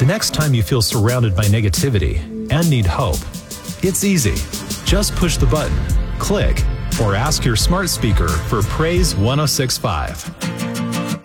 The next time you feel surrounded by negativity and need hope, it's easy. Just push the button, click, or ask your smart speaker for Praise 106.5.